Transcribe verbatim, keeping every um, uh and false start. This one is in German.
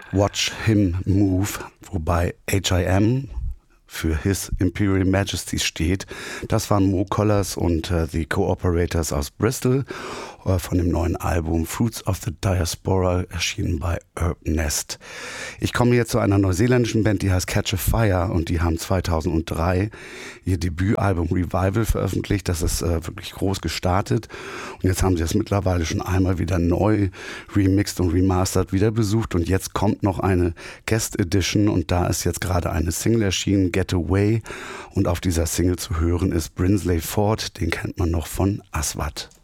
Watch Him Move, wobei H I M für His Imperial Majesty steht. Das waren Mo Collars und äh, die Cooperators aus Bristol äh, von dem neuen Album Fruits of the Diaspora, erschienen bei Herb Nest. Ich komme jetzt zu einer neuseeländischen Band, die heißt Catch a Fire, und die haben zweitausenddrei ihr Debütalbum Revival veröffentlicht. Das ist äh, wirklich groß gestartet, und jetzt haben sie es mittlerweile schon einmal wieder neu remixed und remastered wieder besucht, und jetzt kommt noch eine Guest Edition, und da ist jetzt gerade eine Single erschienen, Get Away, und auf dieser Single zu hören ist Brinsley Ford, den kennt man noch von Aswad.